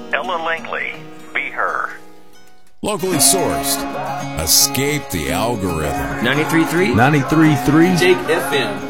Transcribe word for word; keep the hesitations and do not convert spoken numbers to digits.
Ella Langley, Be Her. Locally sourced. Escape the algorithm. ninety-three point three ninety-three point three Jake F M.